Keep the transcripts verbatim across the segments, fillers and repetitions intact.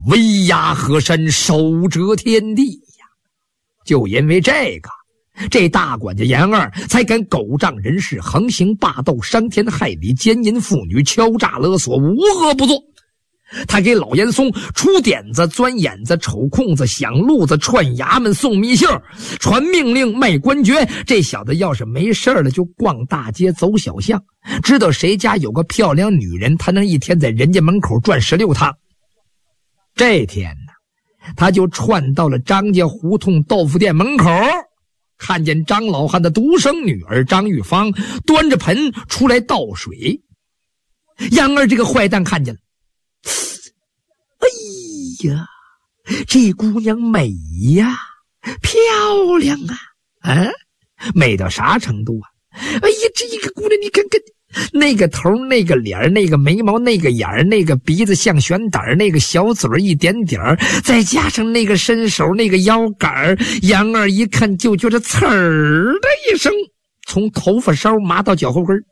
威压河山，手遮天地呀！就因为这个，这大管家严二才敢狗仗人势，横行霸道，伤天害理，奸淫妇女，敲诈勒索，无恶不作。他给老严嵩出点子、钻眼子、瞅空子、想路子、串衙门、送密信、传命令、卖官爵。这小子要是没事了，就逛大街、走小巷，知道谁家有个漂亮女人，他能一天在人家门口转十六趟。这天呢，他就串到了张家胡同豆腐店门口，看见张老汉的独生女儿张玉芳端着盆出来倒水。杨二这个坏蛋看见了，哎呀，这姑娘美呀，漂亮啊，啊，美到啥程度啊？哎呀，这个姑娘你看看，那个头，那个脸，那个眉毛，那个眼儿，那个鼻子像悬胆，那个小嘴一点点儿，再加上那个伸手，那个腰杆，杨二一看就觉得刺儿的一声，从头发梢麻到脚后跟。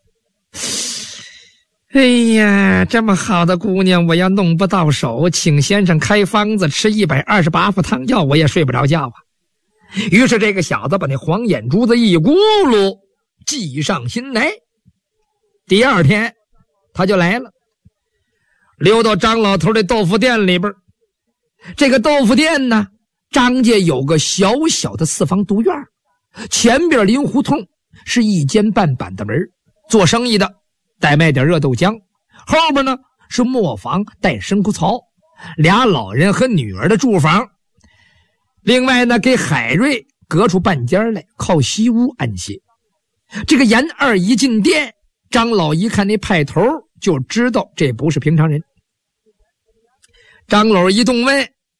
哎呀，这么好的姑娘我要弄不到手，请先生开方子吃一百二十八副汤药我也睡不着觉啊。于是这个小子把那黄眼珠子一咕噜记上心来。第二天他就来了，溜到张老头的豆腐店里边。这个豆腐店呢，张家有个小小的四方独院，前边临胡同是一间半板的门，做生意的带卖点热豆浆，后边呢是磨坊带生枯槽，俩老人和女儿的住房。另外呢，给海瑞隔出半间来，靠西屋安歇。这个严二一进店，张老一看那派头就知道这不是平常人。张老一动问，